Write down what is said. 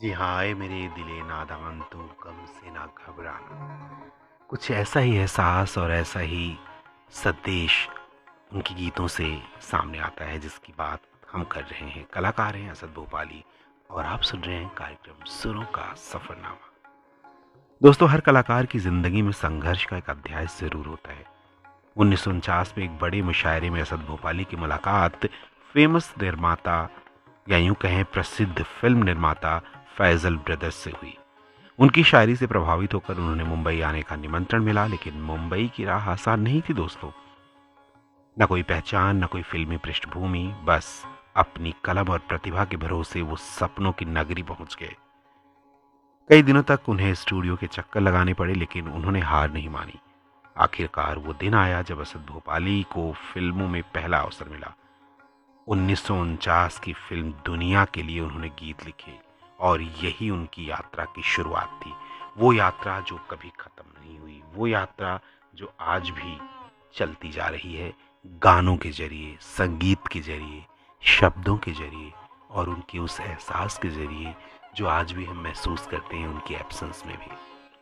जी हाँ, आए मेरे दिले नादान तू गम से ना घबराना। कुछ ऐसा ही एहसास और ऐसा ही संदेश उनके गीतों से सामने आता है जिसकी बात हम कर रहे हैं। कलाकार हैं असद भोपाली और आप सुन रहे हैं कार्यक्रम सुरों का सफरनामा। दोस्तों, हर कलाकार की जिंदगी में संघर्ष का एक अध्याय जरूर होता है। 1949 में एक बड़े मुशायरे में असद भोपाली की मुलाकात फेमस निर्माता या यूं कहें प्रसिद्ध फिल्म निर्माता फैजल ब्रदर्स से हुई। उनकी शायरी से प्रभावित होकर उन्होंने मुंबई आने का निमंत्रण मिला, लेकिन मुंबई की राह आसान नहीं थी दोस्तों। न कोई पहचान, न कोई फिल्मी पृष्ठभूमि, बस अपनी कलम और प्रतिभा के भरोसे वो सपनों की नगरी पहुंच गए। कई दिनों तक उन्हें स्टूडियो के चक्कर लगाने पड़े, लेकिन उन्होंने हार नहीं मानी। आखिरकार वो दिन आया जब असद भोपाली को फिल्मों में पहला अवसर मिला। 1949 की फिल्म दुनिया के लिए उन्होंने गीत लिखे और यही उनकी यात्रा की शुरुआत थी। वो यात्रा जो कभी खत्म नहीं हुई, वो यात्रा जो आज भी चलती जा रही है, गानों के जरिए, संगीत के जरिए, शब्दों के जरिए और उनके उस एहसास के जरिए जो आज भी हम महसूस करते हैं उनकी एब्सेंस में भी।